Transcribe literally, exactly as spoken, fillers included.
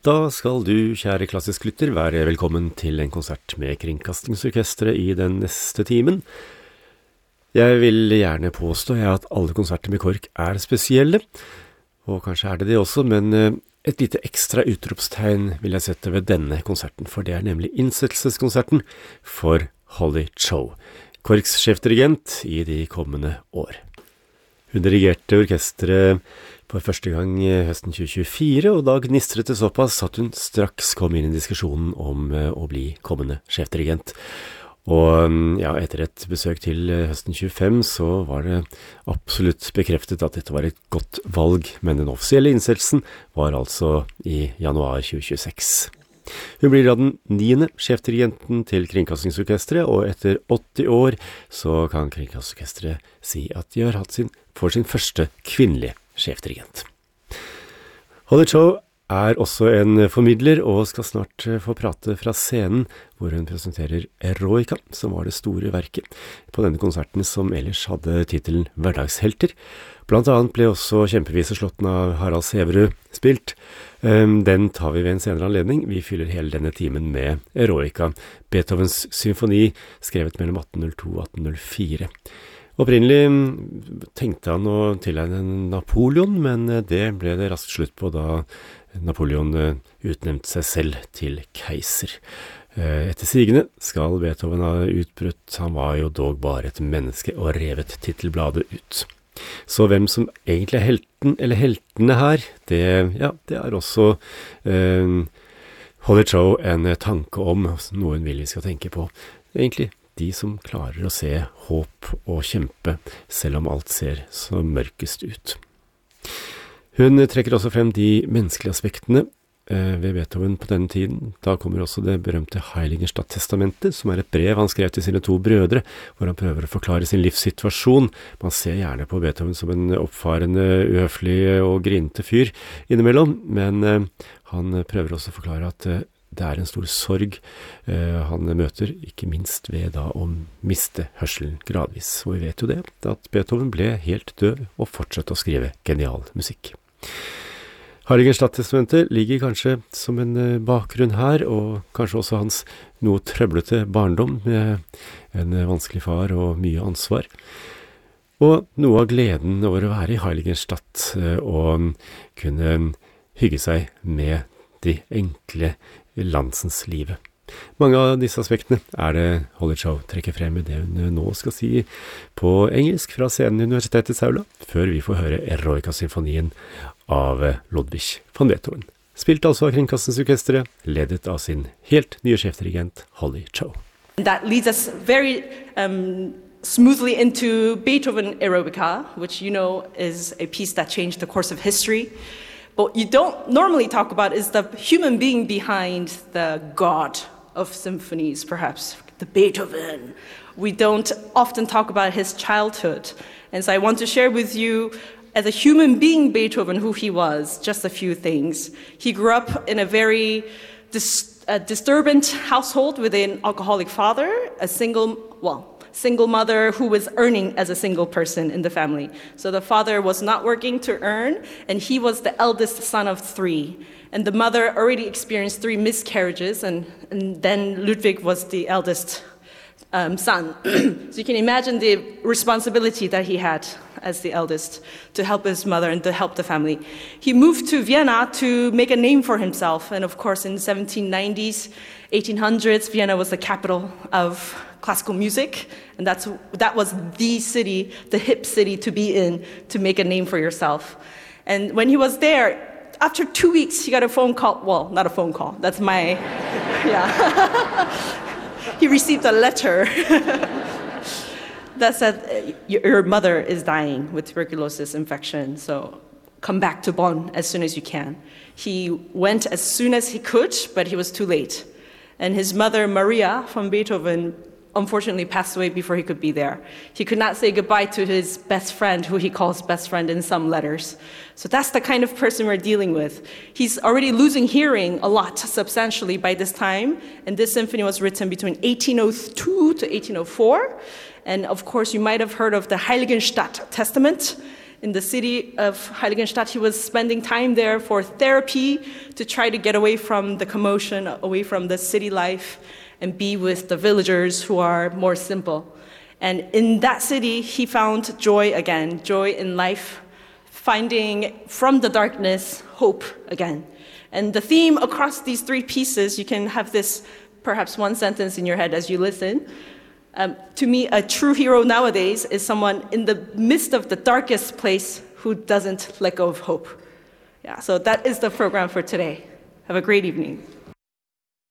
Da skal du, kjære klassisk lytter, være velkommen til en konsert med Kringkastingsorkestret i den neste timen. Jeg vil gjerne påstå at alle konserter med KORK er spesielle, og kanskje er det det også, men et lite ekstra utropstegn vil jeg sette ved denne konserten, for det er nemlig innsettelseskonserten for Holly Cho, KORKs sjefdirigent i de kommende år. Hun dirigerte orkestret for første gang høsten tjue tjuefire, og da gnistret det såpass at hun straks kom inn i diskusjonen om å bli kommende sjefdirigent. Og ja, etter et besøk til høsten tjuefem så var det absolutt bekreftet at dette var et godt valg, men den offisielle innsettelsen var altså i januar tjue tjueseks. Hun blir da den niende sjefdirigenten til Kringkastingsorkestret, og etter åtti år så kan Kringkastingsorkestret si at de har hatt sin, for sin første kvinnelige sjefdirigent. Holly Cho er også en formidler og skal snart få prate fra scenen hvor hun presenterer Eroica, som var det store verket på denne konserten som ellers hadde titelen Hverdagshelter. Blant annet ble også kjempeviseslåtten av Harald Sæverud spilt. Den tar vi ved en senere anledning. Vi fyller hele denne timen med Eroica, Beethovens symfoni, skrevet mellom atten null to og atten null fire. Opprinnelig tenkte han å tilegne Napoleon, men det ble det raskt slutt på da Napoleon utnevnte seg selv til keiser. Etter sigende skal Beethoven ha utbrutt, han var jo dog bare et menneske og revet titelbladet ut. Så hvem som egentlig er helten eller heltene her, det, ja, det er også eh, Holly Cho en tanke om, noen vil vi skal tenke på. Egentlig de som klarer å se håp og kjempe, selv om alt ser så mørkest ut. Hun trekker også frem de menneskelige aspektene eh, ved Beethoven på denne tiden. Da kommer også det berømte Heiligenstadt-testamentet, som er et brev han skrev til sine to brødre, hvor han prøver å forklare sin livssituasjon. Man ser gjerne på Beethoven som en oppfarende, uhøflig og grinete fyr innimellom, men eh, han prøver også å forklare at eh, det er en stor sorg eh, han møter, ikke minst ved da å miste hørselen gradvis. Og vi vet jo det, at Beethoven ble helt død og fortsatte å skrive genial musikk. Heiligenstadt-testamentet ligger kanskje som en bakgrunn her, og kanskje også hans noe trøblete barndom med en vanskelig far og mye ansvar. Og noe av gleden over å være i Heiligenstadt og kunne hygge seg med de enkle landsens livet. Mange av disse aspektene er det Holly Cho trekker frem i det hun nå skal si på engelsk fra scenen i Universitetets aula, før vi får høre Eroica-symfonien av Ludwig van Beethoven. Spilt altså av Kringkastingsorkestret, ledet av sin helt nye sjefdirigent Holly Cho. That leads us very um, smoothly into Beethoven Eroica, which you know is a piece that changed the course of history. But what you don't normally talk about is the human being behind the god of symphonies, perhaps, the Beethoven. We don't often talk about his childhood. And so I want to share with you, as a human being, Beethoven, who he was, just a few things. He grew up in a very dis- a disturbant household with an alcoholic father, a single, well, single mother who was earning as a single person in the family. So the father was not working to earn, and he was the eldest son of three. And the mother already experienced three miscarriages, and, and then Ludwig was the eldest um, son. So you can imagine the responsibility that he had as the eldest to help his mother and to help the family. He moved to Vienna to make a name for himself, and of course in the seventeen nineties, eighteen hundreds, Vienna was the capital of classical music, and that's that was the city, the hip city to be in, to make a name for yourself. And when he was there, after two weeks, he got a phone call. Well, not a phone call. That's my, yeah. He received a letter that said, your mother is dying with tuberculosis infection, so come back to Bonn as soon as you can. He went as soon as he could, but he was too late. And his mother, Maria von Beethoven, unfortunately passed away before he could be there. He could not say goodbye to his best friend, who he calls best friend in some letters. So that's the kind of person we're dealing with. He's already losing hearing a lot, substantially by this time, and this symphony was written between eighteen oh two to eighteen oh four. And of course, you might have heard of the Heiligenstadt Testament. in the city of Heiligenstadt. He was spending time there for therapy to try to get away from the commotion, away from the city life, and be with the villagers who are more simple. And in that city, he found joy again, joy in life, finding from the darkness hope again. And the theme across these three pieces, you can have this perhaps one sentence in your head as you listen. Um, to me, a true hero nowadays is someone in the midst of the darkest place who doesn't let go of hope. Yeah, so that is the program for today. Have a great evening.